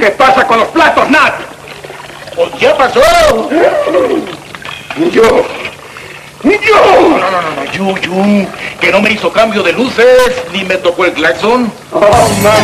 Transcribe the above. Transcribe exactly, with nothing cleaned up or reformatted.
¿Qué pasa con los platos, Nat? Pues ya pasó. Yo... ¡Yo! No, no, no, no, yo, yo, que no me hizo cambio de luces, ni me tocó el claxon. Oh, man.